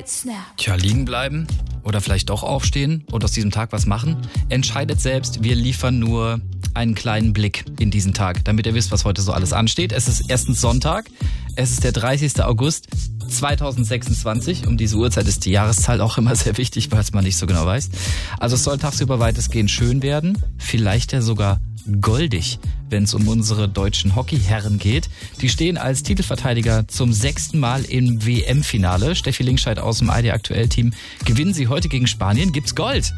Tja, liegen bleiben oder vielleicht doch aufstehen und aus diesem Tag was machen. Entscheidet selbst, wir liefern nur einen kleinen Blick in diesen Tag, damit ihr wisst, was heute so alles ansteht. Es ist erstens Sonntag, es ist der 30. August 2026. Um diese Uhrzeit ist die Jahreszahl auch immer sehr wichtig, weil es man nicht so genau weiß. Also es soll tagsüber weitestgehend schön werden, vielleicht ja sogar goldig, wenn es um unsere deutschen Hockeyherren geht. Die stehen als Titelverteidiger zum 6. Mal im WM-Finale. Steffi Linkscheid aus dem ID Aktuell-Team. Gewinnen sie heute gegen Spanien? Gibt's Gold?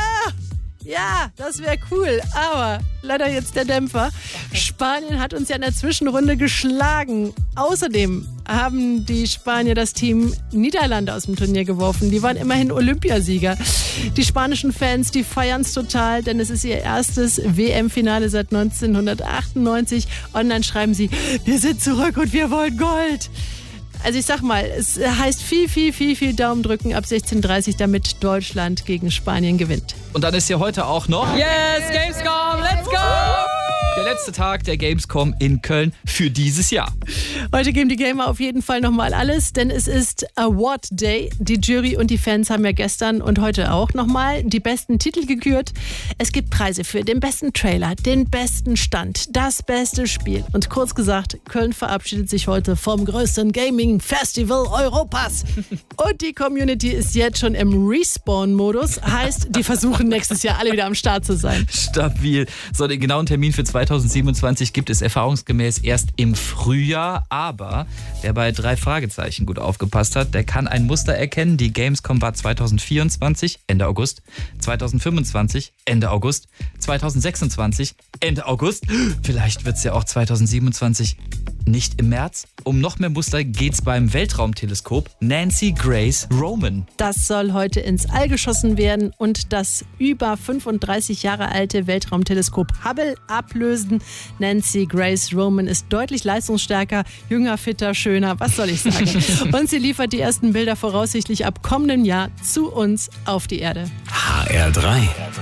Ja, das wäre cool, aber leider jetzt der Dämpfer. Spanien hat uns ja in der Zwischenrunde geschlagen. Außerdem haben die Spanier das Team Niederlande aus dem Turnier geworfen. Die waren immerhin Olympiasieger. Die spanischen Fans, die feiern es total, denn es ist ihr erstes WM-Finale seit 1998. Online schreiben sie, wir sind zurück und wir wollen Gold. Also ich sag mal, es heißt viel Daumen drücken ab 16:30 Uhr, damit Deutschland gegen Spanien gewinnt. Und dann ist ja heute auch noch Gamescom, let's go! der letzte Tag der Gamescom in Köln für dieses Jahr. Heute geben die Gamer auf jeden Fall nochmal alles, denn es ist Award Day. Die Jury und die Fans haben ja gestern und heute auch nochmal die besten Titel gekürt. Es gibt Preise für den besten Trailer, den besten Stand, das beste Spiel. Und kurz gesagt, Köln verabschiedet sich heute vom größten Gaming-Festival Europas. Und die Community ist jetzt schon im Respawn-Modus. Heißt, die versuchen nächstes Jahr alle wieder am Start zu sein. Stabil. So, den genauen Termin für 2027 gibt es erfahrungsgemäß erst im Frühjahr. Aber wer bei 3 Fragezeichen gut aufgepasst hat, der kann ein Muster erkennen. Die Gamescom war 2024, Ende August, 2025, Ende August, 2026, Ende August. Vielleicht wird es ja auch 2027 nicht im März. Um noch mehr Muster geht's beim Weltraumteleskop Nancy Grace Roman. Das soll heute ins All geschossen werden und das über 35 Jahre alte Weltraumteleskop Hubble ablösen. Nancy Grace Roman ist deutlich leistungsstärker, jünger, fitter, schöner, was soll ich sagen. Und sie liefert die ersten Bilder voraussichtlich ab kommendem Jahr zu uns auf die Erde. HR3